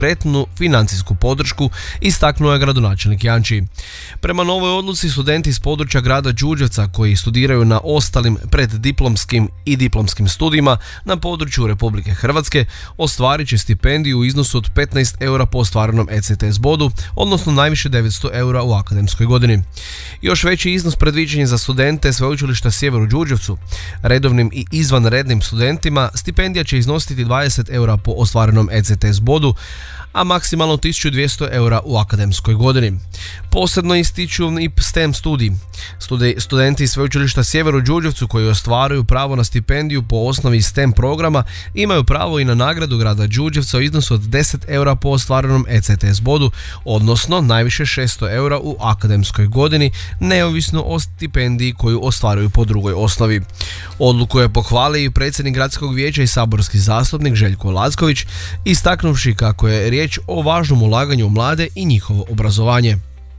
konkretnu financijsku podršku, istaknuo je gradonačelnik Janči. Prema novoj odluci, studenti iz područja grada Đurđevca koji studiraju na ostalim preddiplomskim i diplomskim studijima na području Republike Hrvatske ostvarit će stipendiju u iznosu od 15 eura po ostvarenom ECTS bodu, odnosno najviše 900 eura u akademskoj godini. Još veći iznos predviđen je za studente Sveučilišta Sjever u Đurđevcu. Redovnim i izvanrednim studentima stipendija će iznositi 20 eura po ostvarenom ECTS bodu, a maksimalno 1200 eura u akademskoj godini. Posebno ističu i STEM studij. Studenti Sveučilišta Sjever u Đurđevcu koji ostvaruju pravo na stipendiju po osnovi STEM programa imaju pravo i na nagradu grada Đurđevca u iznosu od 10 eura po ostvarenom ECTS bodu, odnosno najviše 600 eura u akademskoj godini, neovisno o stipendiji koju ostvaruju po drugoj osnovi. Odluku je pohvalio i predsjednik gradskog vijeća i saborski zastupnik Željko Lacković, istaknuvši kako je riječ o važnom ulaganju u mlade i njihovo obrazovanje.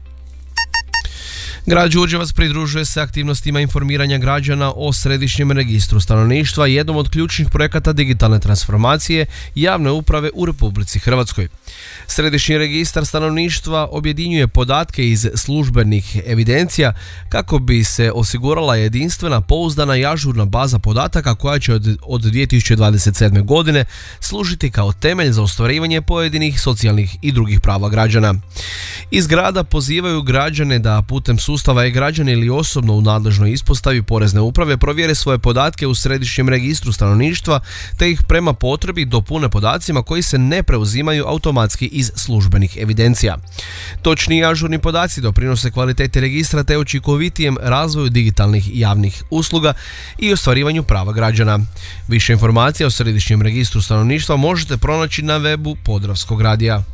Grad Đurđevac pridružuje se aktivnostima informiranja građana o središnjem registru stanovništva, jednom od ključnih projekata digitalne transformacije javne uprave u Republici Hrvatskoj. Središnji registar stanovništva objedinjuje podatke iz službenih evidencija kako bi se osigurala jedinstvena, pouzdana i ažurna baza podataka koja će od 2027. godine služiti kao temelj za ostvarivanje pojedinih socijalnih i drugih prava građana. Iz grada pozivaju građane da putem sustava e-građani ili osobno u nadležnoj ispostavi Porezne uprave provjere svoje podatke u središnjem registru stanovništva te ih prema potrebi dopune podacima koji se ne preuzimaju automatski iz službenih evidencija. Točni i ažurni podaci doprinose kvaliteti registra te učinkovitijem razvoju digitalnih javnih usluga i ostvarivanju prava građana. Više informacija o središnjem registru stanovništva možete pronaći na webu Podravskog radija.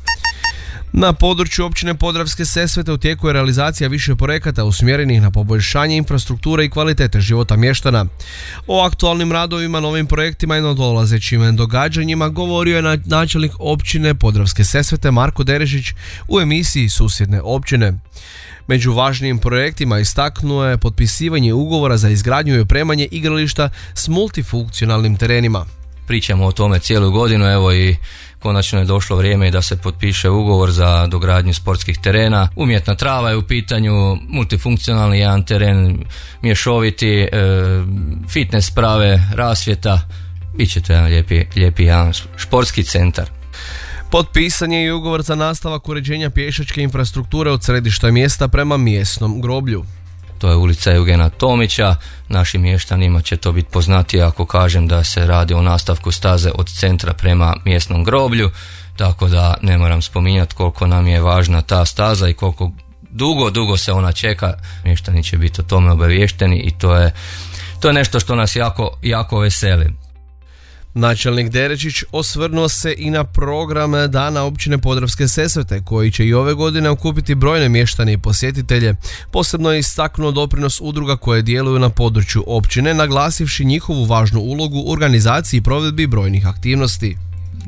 Na području općine Podravske Sesvete u tijeku je realizacija više projekata usmjerenih na poboljšanje infrastrukture i kvalitete života mještana. O aktualnim radovima, novim projektima i nadolazećim događanjima govorio je načelnik općine Podravske Sesvete Marko Derežić u emisiji Susjedne općine. Među važnijim projektima istaknuo je potpisivanje ugovora za izgradnju i opremanje igrališta s multifunkcionalnim terenima. Pričamo o tome cijelu godinu, evo i konačno je došlo vrijeme da se potpiše ugovor za dogradnju sportskih terena. Umjetna trava je u pitanju, multifunkcionalni jedan teren, mješoviti, fitness sprave, rasvjeta, bit će to jedan lijepi jedan športski centar. Potpisan je i ugovor za nastavak uređenja pješačke infrastrukture od središta mjesta prema mjesnom groblju. To je ulica Eugena Tomića. Našim mještanima će to biti poznatije ako kažem da se radi o nastavku staze od centra prema mjesnom groblju, tako da ne moram spominjati koliko nam je važna ta staza i koliko dugo se ona čeka. Mještani će biti o tome obaviješteni i to je nešto što nas jako veseli. Načelnik Derečić osvrnuo se i na program Dana općine Podravske Sesvete koji će i ove godine okupiti brojne mještane i posjetitelje. Posebno je istaknuo doprinos udruga koje djeluju na području općine, naglasivši njihovu važnu ulogu u organizaciji i provedbi brojnih aktivnosti.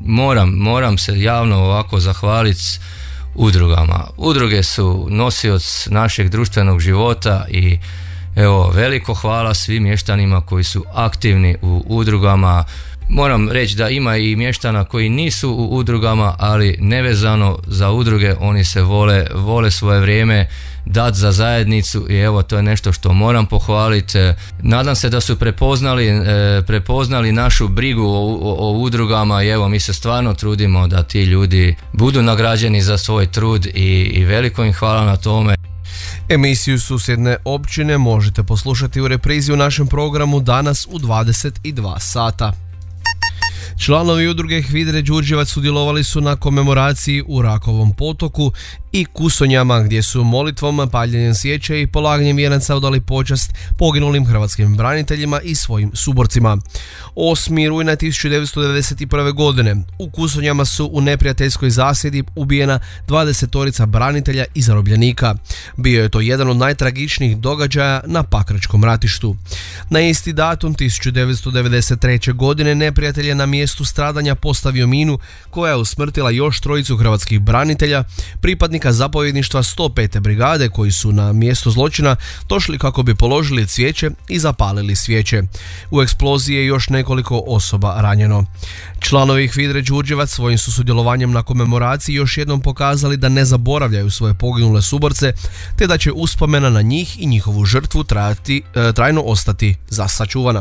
Moram se javno ovako zahvaliti udrugama. Udruge su nosioc našeg društvenog života i evo, veliko hvala svim mještanima koji su aktivni u udrugama. Moram reći da ima i mještana koji nisu u udrugama, ali nevezano za udruge, oni se vole svoje vrijeme dati za zajednicu i evo, to je nešto što moram pohvaliti. Nadam se da su prepoznali našu brigu o udrugama i evo, mi se stvarno trudimo da ti ljudi budu nagrađeni za svoj trud i veliko im hvala na tome. Emisiju Susjedne općine možete poslušati u reprizi u našem programu danas u 22 sata. Članovi udruge HVIDRA Đurđevac sudjelovali su na komemoraciji u Rakovom potoku i Kusonjama gdje su molitvom, paljenjem svijeća i polaganjem vijenaca odali počast poginulim hrvatskim braniteljima i svojim suborcima. 8. rujna 1991. godine u Kusonjama su u neprijateljskoj zasjedi ubijena 20 branitelja i zarobljenika. Bio je to jedan od najtragičnijih događaja na Pakračkom ratištu. Na isti datum 1993. godine neprijatelj je na mjestu stradanja postavio minu koja je usmrtila još 3 hrvatskih branitelja, pripadnika pripadnika zapovjedništva 105. brigade koji su na mjesto zločina došli kako bi položili cvijeće i zapalili svijeće. U eksploziji je još nekoliko osoba ranjeno. Članovi HVIDRE Đurđevac svojim su sudjelovanjem na komemoraciji još jednom pokazali da ne zaboravljaju svoje poginule suborce, te da će uspomena na njih i njihovu žrtvu trajno ostati sačuvana.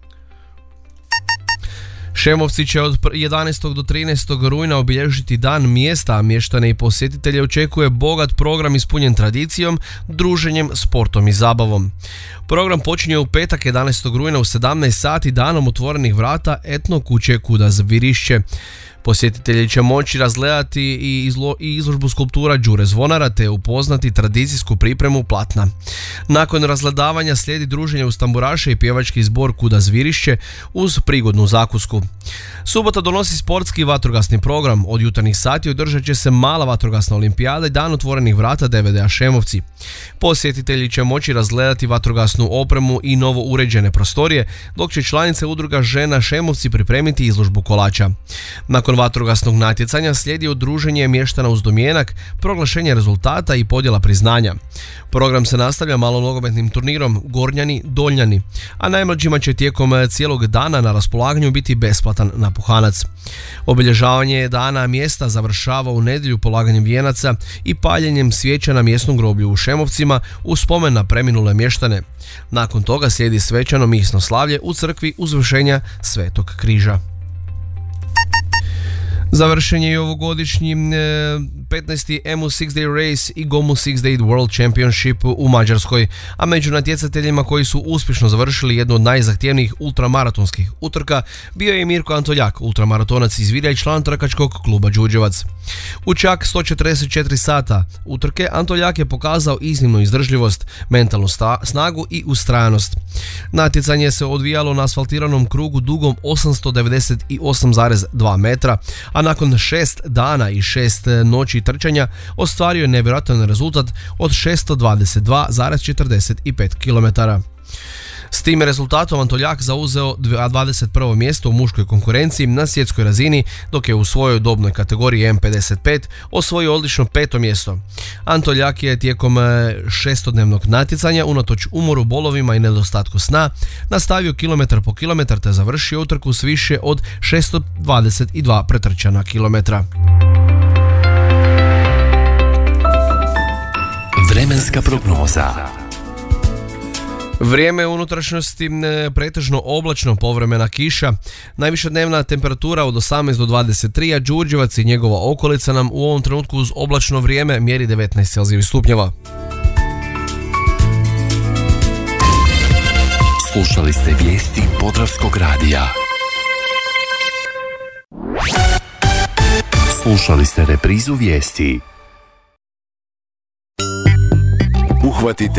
Šemovci će od 11. do 13. rujna obilježiti dan mjesta, a mještane i posjetitelje očekuje bogat program ispunjen tradicijom, druženjem, sportom i zabavom. Program počinje u petak 11. rujna u 17 sati danom otvorenih vrata etno kuće Kuda Zvirišće. Posjetitelji će moći razgledati i izložbu skulptura Đure Zvonara te upoznati tradicijsku pripremu platna. Nakon razgledavanja slijedi druženje uz tamburaše i pjevački zbor Kuda Zvirišće uz prigodnu zakusku. Subota donosi sportski i vatrogasni program. Od jutarnjih sati održat će se mala vatrogasna olimpijada i dan otvorenih vrata DVD-a Šemovci. Posjetitelji će moći razgledati vatrogasnu opremu i novo uređene prostorije, dok će članice udruga žena Šemovci pripremiti izložbu kolača. Nakon vatrogasnog natjecanja slijedi udruženje mještana uz domjenak, proglašenje rezultata i podjela priznanja. Program se nastavlja malonogometnim turnirom Gornjani-Doljani, a najmlađima će tijekom cijelog dana na raspolaganju biti besplatan napuhanac. Obilježavanje dana mjesta završava u nedjelju polaganjem vijenaca i paljenjem svijeća na mjesnom groblju u Šemovcima u spomen na preminule mještane. Nakon toga slijedi svečano misno slavlje u crkvi Uzvišenja Svetog križa. Završen je i ovogodišnji 15. EMU 6-Day Race i GOMU 6-Day World Championship u Mađarskoj, a među natjecateljima koji su uspješno završili jednu od najzahtjevnijih ultramaratonskih utrka bio je Mirko Antoljak, ultramaratonac iz Virja i član trkačkog kluba Đurđevac. U čak 144 sata utrke Antoljak je pokazao iznimnu izdržljivost, mentalnu snagu i ustrajanost. Natjecanje se odvijalo na asfaltiranom krugu dugom 898,2 metra, a nakon 6 dana i 6 noći trčanja ostvario je nevjerojatan rezultat od 622,45 km. S tim rezultatom Antoljak zauzeo 21. mjesto u muškoj konkurenciji na svjetskoj razini, dok je u svojoj dobnoj kategoriji M55 osvojio odlično 5. mjesto. Antoljak je tijekom 6-dnevnog natjecanja, unatoč umoru, bolovima i nedostatku sna, nastavio kilometar po kilometar te završio utrku s više od 622 pretrčana kilometra. Vremenska prognoza. Vrijeme u unutrašnjosti pretežno oblačno, povremena kiša, najviša dnevna temperatura od 18 do 23, a Đurđevac i njegova okolica nam u ovom trenutku uz oblačno vrijeme mjeri 19 Celzijevih stupnjeva. Slušali ste vijesti Podravskog radija. Slušali ste reprizu vijesti. Uhvatite